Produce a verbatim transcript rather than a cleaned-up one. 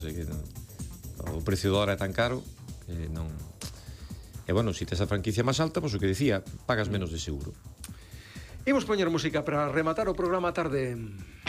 O precio do hora é tan caro que non... E, bueno, se tes a franquicia máis alta, pois o que dicía, pagas menos de seguro. Imos poñer música para rematar o programa tarde.